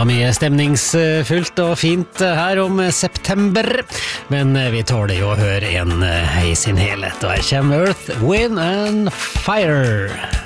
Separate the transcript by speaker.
Speaker 1: mye stemningsfullt og fint her om september, men vi tåler jo å høre en i sin helhet, og her kommer Earth, Wind and Fire.